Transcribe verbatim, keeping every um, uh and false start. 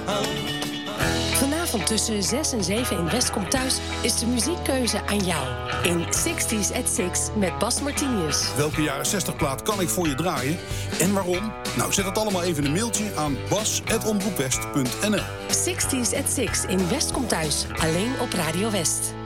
Vanavond tussen zes en zeven in West komt Thuis is de muziekkeuze aan jou. In zestig's at six met Bas Martinius. Welke jaren zestig plaat kan ik voor je draaien? En waarom? Nou, zet het allemaal even in een mailtje aan bas at omroepwest punt n l. zestig's at six in West komt Thuis. Alleen op Radio West.